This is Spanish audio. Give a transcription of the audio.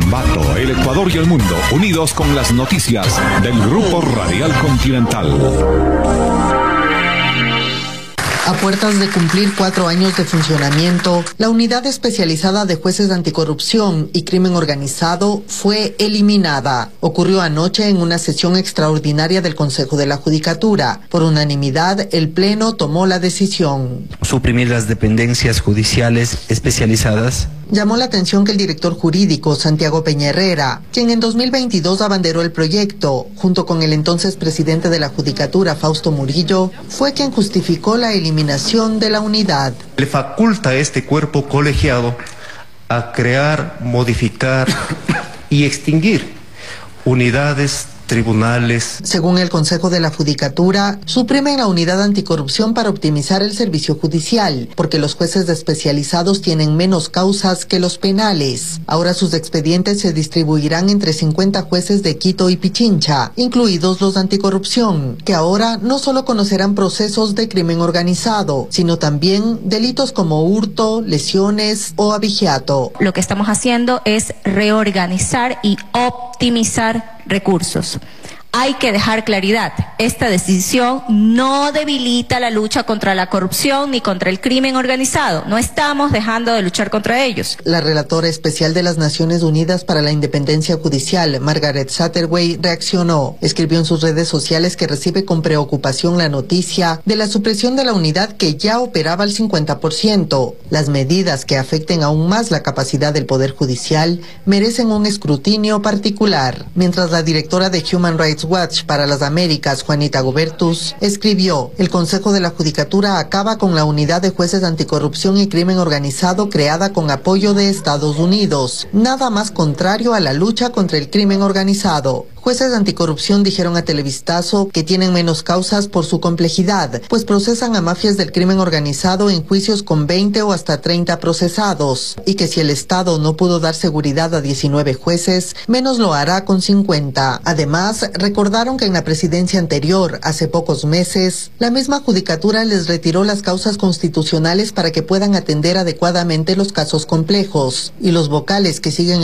Ambato, el Ecuador y el mundo, unidos con las noticias del Grupo Radial Continental. A puertas de cumplir 4 años de funcionamiento, la Unidad Especializada de Jueces de Anticorrupción y Crimen Organizado fue eliminada. Ocurrió anoche en una sesión extraordinaria del Consejo de la Judicatura. Por unanimidad, el Pleno tomó la decisión. Suprimir las dependencias judiciales especializadas. Llamó la atención que el director jurídico, Santiago Peña Herrera, quien en 2022 abanderó el proyecto, junto con el entonces presidente de la Judicatura, Fausto Murillo, fue quien justificó la eliminación de la unidad. Le faculta a este cuerpo colegiado a crear, modificar y extinguir unidades, tribunales. Según el Consejo de la Judicatura, suprimen la unidad anticorrupción para optimizar el servicio judicial, porque los jueces especializados tienen menos causas que los penales. Ahora sus expedientes se distribuirán entre 50 jueces de Quito y Pichincha, incluidos los de anticorrupción, que ahora no solo conocerán procesos de crimen organizado, sino también delitos como hurto, lesiones o abigeato. Lo que estamos haciendo es reorganizar y optimizar recursos. Hay que dejar claridad, esta decisión no debilita la lucha contra la corrupción ni contra el crimen organizado. No estamos dejando de luchar contra ellos. La relatora especial de las Naciones Unidas para la Independencia Judicial, Margaret Satterwhite, reaccionó. Escribió en sus redes sociales que recibe con preocupación la noticia de la supresión de la unidad que ya operaba al 50%. Las medidas que afecten aún más la capacidad del Poder Judicial merecen un escrutinio particular. Mientras la directora de Human Rights Watch para las Américas, Juanita Gobertus, escribió: el Consejo de la Judicatura acaba con la unidad de jueces de anticorrupción y crimen organizado creada con apoyo de Estados Unidos. Nada más contrario a la lucha contra el crimen organizado. Jueces de anticorrupción dijeron a Televistazo que tienen menos causas por su complejidad, pues procesan a mafias del crimen organizado en juicios con 20 o hasta 30 procesados, y que si el Estado no pudo dar seguridad a 19 jueces, menos lo hará con 50. Además, recordaron que en la presidencia anterior, hace pocos meses, la misma judicatura les retiró las causas constitucionales para que puedan atender adecuadamente los casos complejos, y los vocales que siguen